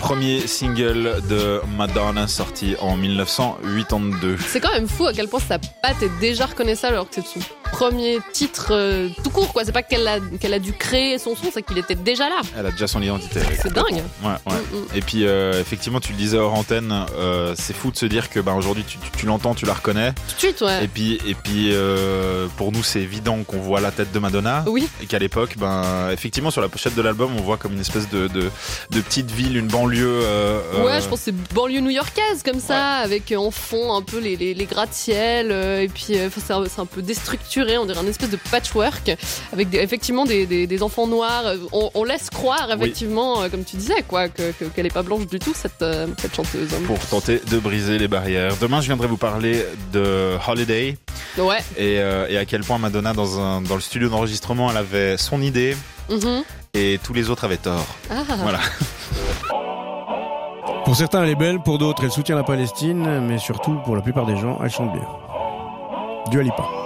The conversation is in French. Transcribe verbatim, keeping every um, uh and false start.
premier single de Madonna sorti en dix-neuf cent quatre-vingt-deux. C'est quand même fou à quel point sa patte est déjà reconnaissable alors que c'est son premier titre euh, tout court, quoi. C'est pas qu'elle a, qu'elle a dû créer son son, c'est qu'il était déjà là. Elle a déjà son identité. C'est dingue. Ouais, ouais. Mm-hmm. Et puis, euh, effectivement, tu le disais hors antenne, euh, c'est fou de se dire que bah, aujourd'hui, tu, tu, tu l'entends, tu la reconnais. Tout de suite, ouais. Et puis, et puis euh, pour nous, c'est évident qu'on voit la tête de Madonna. Oui. Et qu'à l'époque, ben, effectivement, sur la pochette de l'album, on voit comme une espèce de, de, de petite ville, une banlieue. Euh, ouais, euh... je pense que c'est banlieue new-yorkaise, comme ça, ouais. Avec en fond un peu les, les, les gratte-ciel. Euh, et puis, euh, c'est, un, c'est un peu déstructuré, on dirait un espèce de patchwork avec des, effectivement des, des, des enfants noirs. On, on laisse croire effectivement, oui. Comme tu disais, quoi, que, que, qu'elle est pas blanche du tout, cette, euh, cette chanteuse. Pour tenter de briser les barrières. Demain, je viendrai vous parler de Holiday. Ouais. Et, euh, et à quel point Madonna, dans, un, dans le studio d'enregistrement, elle avait son idée mm-hmm. et tous les autres avaient tort. Ah. Voilà. Pour certains, elle est belle, pour d'autres, elle soutient la Palestine, mais surtout, pour la plupart des gens, elle chante bien. Dua Lipa.